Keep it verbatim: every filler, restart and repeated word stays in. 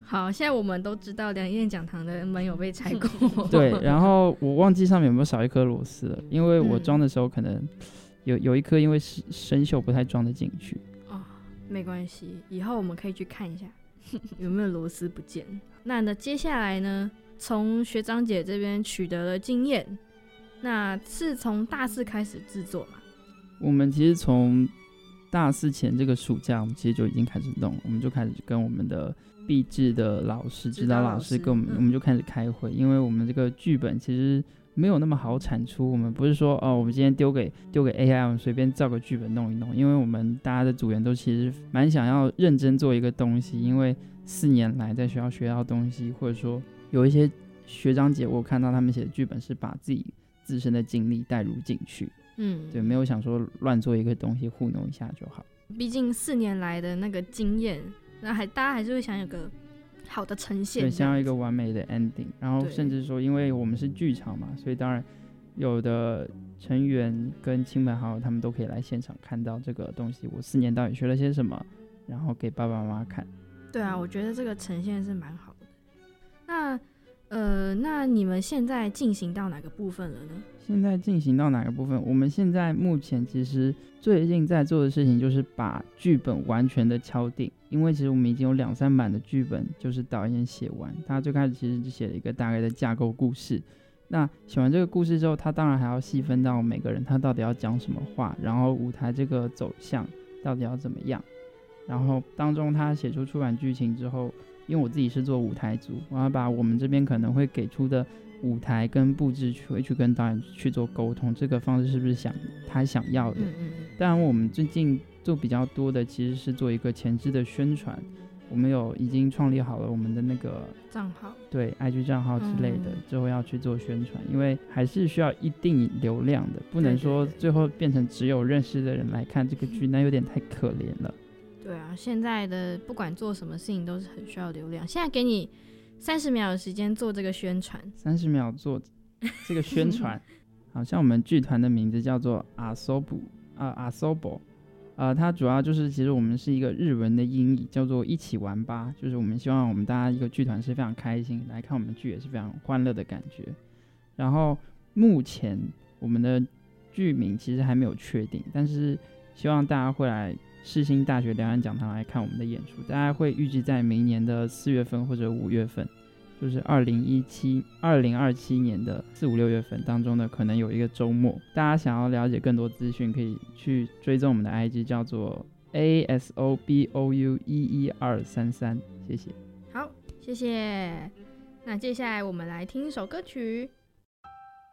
好，现在我们都知道良燕讲堂的门有被拆过。 对，然后我忘记上面有没有少一颗螺丝了，因为我装的时候可能有有一颗因为生锈不太装得进去。 哦，没关系，以后我们可以去看一下有没有螺丝不见。那呢，接下来呢，从学长姐这边取得了经验，那是从大四开始制作嘛？ 我们其实从大四前这个暑假，我们其实就已经开始弄，我们就开始跟我们的毕制的老师、指导老师跟我们，嗯、我们就开始开会，因为我们这个剧本其实没有那么好产出。我们不是说哦，我们今天丢给丢给 A I， 我们随便造个剧本弄一弄，因为我们大家的组员都其实蛮想要认真做一个东西，因为四年来在学校学到的东西，或者说有一些学长姐，我看到他们写的剧本是把自己自身的经历带入进去。嗯，对，没有想说乱做一个东西糊弄一下就好。 毕竟四年来的那个经验，那还大家还是会想有个好的呈现， 对，想要一个完美的 ending。然后甚至说，因为我们是剧场嘛，所以当然有的成员跟亲朋好友他们都可以来现场看到这个东西，我四年到底学了些什么，然后给爸爸妈妈看。 对啊，我觉得这个呈现是蛮好的。那呃，那你们现在进行到哪个部分了呢？ 现在进行到哪个部分？我们现在目前其实最近在做的事情就是把剧本完全的敲定，因为其实我们已经有两三版的剧本，就是导演写完，他最开始其实就写了一个大概的架构故事。那写完这个故事之后，他当然还要细分到每个人他到底要讲什么话，然后舞台这个走向到底要怎么样。然后当中他写出出版剧情之后，因为我自己是做舞台组，我要把我们这边可能会给出的舞台跟布置去会去跟导演去做沟通，这个方式是不是想他想要的。嗯嗯当然我们最近做比较多的其实是做一个前置的宣传，我们有已经创立好了我们的那个账号， 对 I G 账号之类的、嗯、之后要去做宣传，因为还是需要一定流量的，不能说最后变成只有认识的人来看这个剧，那有点太可怜了。 对啊，现在的不管做什么事情都是很需要流量。现在给你三十秒的时间做这个宣传， 三十秒做这个宣传。好像我们剧团的名字叫做阿索布啊阿索博，呃，它主要就是其实我们是一个日文的音译，叫做一起玩吧，就是我们希望我们大家一个剧团是非常开心来看我们剧，也是非常欢乐的感觉。然后目前我们的剧名其实还没有确定，但是希望大家会来世新大学良安讲堂来看我们的演出，大家会预计在明年的四月份或者五月份，就是二零一七、二零二七年的四五六月份当中呢，可能有一个周末。大家想要了解更多资讯，可以去追踪我们的 I G， 叫做 A S O B O U 一一二三三，谢谢。 好，谢谢。那接下来我们来听一首歌曲。